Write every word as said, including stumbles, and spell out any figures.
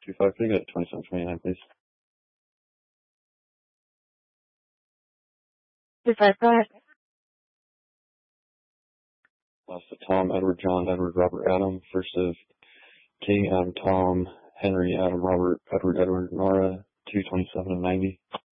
two five, could I get twenty-seven twenty-nine, please? two five, go ahead. Uh, so Tom, Edward, John, Edward, Robert, Adam, first of King, Adam, Tom, Henry, Adam, Robert, Edward, Edward, Nora, two twenty-seven and ninety.